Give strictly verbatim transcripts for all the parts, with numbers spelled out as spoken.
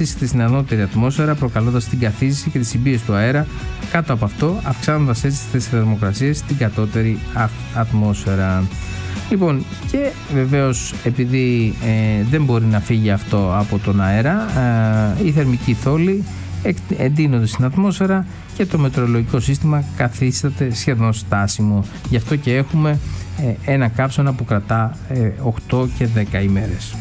αναπτύσσεται στην ανώτερη ατμόσφαιρα, προκαλώντας την καθίζηση και τη συμπίεση του αέρα κάτω από αυτό, αυξάνοντας έτσι τις θερμοκρασίες στην κατώτερη ατμόσφαιρα. Λοιπόν, και βεβαίως επειδή ε, δεν μπορεί να φύγει αυτό από τον αέρα, ε, οι θερμικοί θόλοι εντείνονται στην ατμόσφαιρα και το μετεωρολογικό σύστημα καθίσταται σχεδόν στάσιμο. Γι' αυτό και έχουμε ε, ένα καύσωνα που κρατά ε, οκτώ και δέκα ημέρες.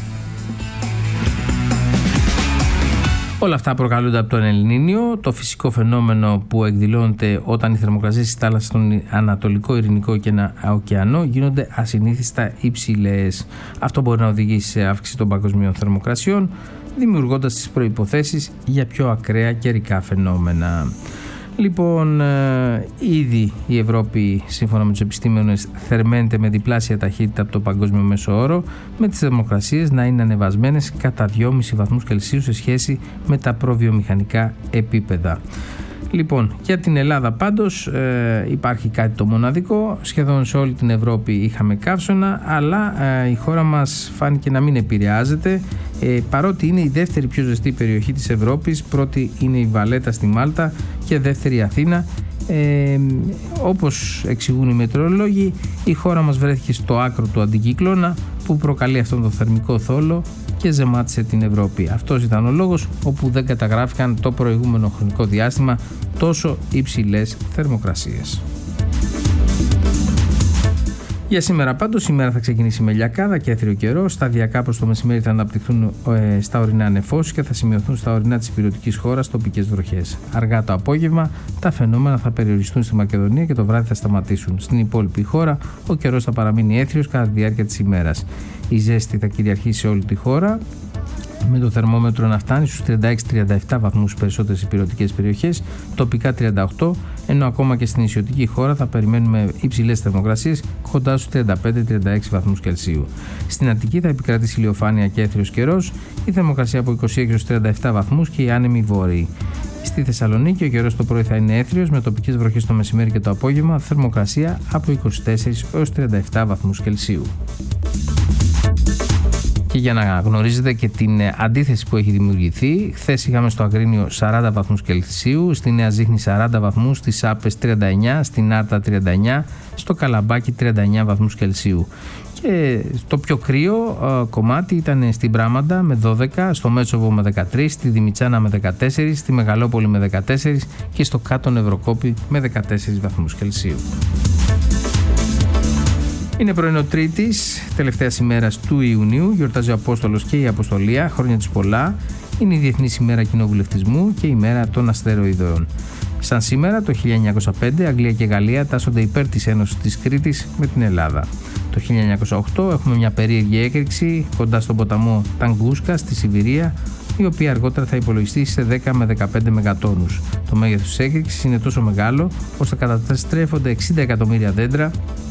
Όλα αυτά προκαλούνται από τον Ελνίνιο, το φυσικό φαινόμενο που εκδηλώνεται όταν οι θερμοκρασίες της θάλασσας στον Ανατολικό Ειρηνικό και ένα ωκεανό γίνονται ασυνήθιστα υψηλές. Αυτό μπορεί να οδηγήσει σε αύξηση των παγκοσμίων θερμοκρασιών, δημιουργώντας τις προϋποθέσεις για πιο ακραία καιρικά φαινόμενα. Λοιπόν, ε, ήδη η Ευρώπη, σύμφωνα με τους επιστήμονες, θερμαίνεται με διπλάσια ταχύτητα από το παγκόσμιο μέσο όρο, με τις θερμοκρασίες να είναι ανεβασμένες κατά δυόμισι βαθμούς Κελσίου σε σχέση με τα προβιομηχανικά επίπεδα. Λοιπόν, για την Ελλάδα πάντως ε, υπάρχει κάτι το μοναδικό. Σχεδόν σε όλη την Ευρώπη είχαμε καύσωνα, αλλά ε, η χώρα μας φάνηκε να μην επηρεάζεται, ε, παρότι είναι η δεύτερη πιο ζεστή περιοχή της Ευρώπης. Πρώτη είναι η Βαλέτα στη Μάλτα και δεύτερη η Αθήνα. Ε, όπως εξηγούν οι μετεωρολόγοι, η χώρα μας βρέθηκε στο άκρο του αντικύκλωνα που προκαλεί αυτόν τον θερμικό θόλο και ζεμάτισε την Ευρώπη. Αυτός ήταν ο λόγος όπου δεν καταγράφηκαν το προηγούμενο χρονικό διάστημα τόσο υψηλές θερμοκρασίες. Για σήμερα πάντως, σήμερα θα ξεκινήσει με λιακάδα και έθριο καιρό. Σταδιακά προς το μεσημέρι θα αναπτυχθούν ε, στα ορεινά νεφώσεις και θα σημειωθούν στα ορεινά της υπηρετικής χώρας τοπικές βροχές. Αργά το απόγευμα τα φαινόμενα θα περιοριστούν στη Μακεδονία και το βράδυ θα σταματήσουν. Στην υπόλοιπη χώρα ο καιρός θα παραμείνει έθριος κατά τη διάρκεια της ημέρας. Η ζέστη θα κυριαρχήσει σε όλη τη χώρα, με το θερμόμετρο να φτάνει στους τριάντα έξι με τριάντα επτά βαθμούς στις περισσότερες υπηρετικές περιοχές, τοπικά τριάντα οκτώ, ενώ ακόμα και στην νησιωτική χώρα θα περιμένουμε υψηλές θερμοκρασίες κοντά στους τριάντα πέντε με τριάντα έξι βαθμούς Κελσίου. Στην Αττική θα επικρατήσει ηλιοφάνεια και έθριος καιρός, η θερμοκρασία από είκοσι έξι έως τριάντα επτά βαθμούς και οι άνεμοι βόρειοι. Στη Θεσσαλονίκη ο καιρός το πρωί θα είναι έθριος με τοπικές βροχές το μεσημέρι και το απόγευμα, θερμοκρασία από είκοσι τέσσερα έως τριάντα επτά βαθμούς Κελσίου. Και για να γνωρίζετε και την αντίθεση που έχει δημιουργηθεί, χθες είχαμε στο Αγρίνιο σαράντα βαθμούς Κελσίου, στη Νέα Ζύχνη σαράντα βαθμούς, στις Άπες τριάντα εννιά, στην Άρτα τριάντα εννιά, στο Καλαμπάκι τριάντα εννιά βαθμούς Κελσίου. Και το πιο κρύο ε, κομμάτι ήταν στην Πράμαντα με δώδεκα, στο Μέτσοβο με δεκατρία, στη Δημητσάνα με δεκατέσσερα, στη Μεγαλόπολη με δεκατέσσερα και στο Κάτω Νευροκόπη με δεκατέσσερα βαθμούς Κελσίου. Είναι πρωινό Τρίτης, τελευταίας ημέρας του Ιουνίου, γιορτάζει ο Απόστολος και η Αποστολία, χρόνια τους πολλά. Είναι η Διεθνής ημέρα κοινοβουλευτισμού και η μέρα των αστεροειδών. Σαν σήμερα, το χίλια εννιακόσια πέντε, Αγγλία και Γαλλία τάσσονται υπέρ της Ένωσης της Κρήτης με την Ελλάδα. Το χίλια εννιακόσια οκτώ έχουμε μια περίεργη έκρηξη κοντά στον ποταμό Ταγκούσκα στη Σιβηρία, η οποία αργότερα θα υπολογιστεί σε δέκα με δεκαπέντε μεγατόνους. Το μέγεθος της έκρηξης είναι τόσο μεγάλο ώστε καταστρέφονται εξήντα εκατομμύρια δέντρα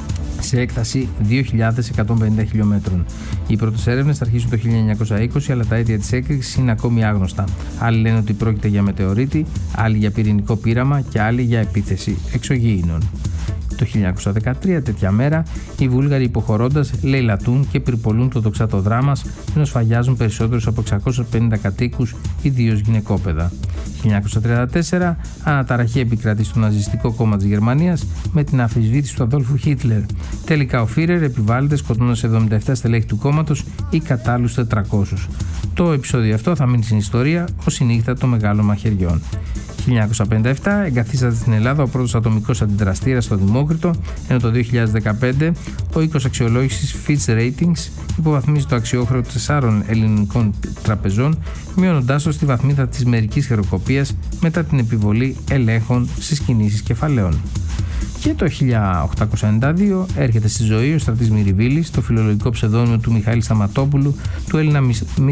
σε έκταση δύο χιλιάδες εκατόν πενήντα χιλιόμετρων. Οι πρώτες έρευνες θα αρχίσουν το χίλια εννιακόσια είκοσι, αλλά τα αίτια της έκρηξης είναι ακόμη άγνωστα. Άλλοι λένε ότι πρόκειται για μετεωρίτη, άλλοι για πυρηνικό πείραμα και άλλοι για επίθεση εξωγήινων. Το χίλια εννιακόσια δεκατρία, τέτοια μέρα, οι Βούλγαροι υποχωρώντας λαιλατούν και πυρπολούν το δοξάτο δράμας, ενώ σφαγιάζουν περισσότερους από εξακόσιους πενήντα κατοίκους, ιδίως γυναικόπαιδα. χίλια εννιακόσια τριάντα τέσσερα, αναταραχή επικρατεί στο Ναζιστικό κόμμα της Γερμανίας με την αμφισβήτηση του Αδόλφου Χίτλερ. Τελικά ο Φίρερ επιβάλλεται σκοτώνοντας εβδομήντα επτά στελέχη του κόμματος ή κατά άλλους τετρακόσιους. Το επεισόδιο αυτό θα μείνει στην ιστορία ως η νύχτα των μεγάλων μαχαιριών. χίλια εννιακόσια πενήντα επτά εγκαθίσταται στην Ελλάδα ο πρώτος ατομικός αντιδραστήρας στο Δημόκριτο, ενώ το δύο χιλιάδες δεκαπέντε ο οίκος αξιολόγησης Fitch Ratings υποβαθμίζει το αξιόχρεο τεσσάρων ελληνικών τραπεζών, μειώνοντάς το στη βαθμίδα της μερικής χρεοκοπίας μετά την επιβολή ελέγχων στις κινήσεις κεφαλαίων. Και το χίλια οκτακόσια ενενήντα δύο έρχεται στη ζωή ο Στρατής Μυριβίλης, το φιλολογικό ψευδόνυμο του Μιχαήλ Σταματόπουλου, του Έλληνα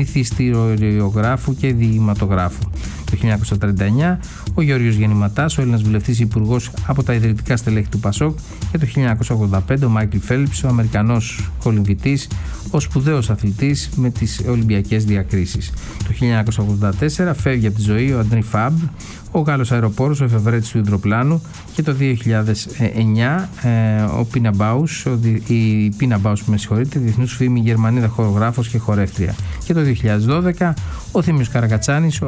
μυθιστηριογράφου και διηγηματογράφου. Το χίλια εννιακόσια τριάντα εννιά ο Γεώργιος Γεννηματάς, ο Έλληνας βουλευτής υπουργός από τα ιδρυτικά στελέχη του Πασόκ, και το χίλια εννιακόσια ογδόντα πέντε ο Μάικλ Φέλιπς, ο Αμερικανός κολυμβητής, ο σπουδαίος αθλητής με τις Ολυμπιακές διακρίσεις. Το χίλια εννιακόσια ογδόντα τέσσερα φεύγει από τη ζωή ο Αντρί Φαμπ, ο Γάλλος αεροπόρος, ο εφευρέτης του υδροπλάνου, και το δύο χιλιάδες εννιά ε, ο Πίνα Μπάους, ο, η Πίνα Μπάους, με συγχωρείτε, διεθνούς φήμη Γερμανίδα χορογράφος και χορεύτρια. Και το δύο χιλιάδες δώδεκα ο Θήμιος Καρακατσάνης,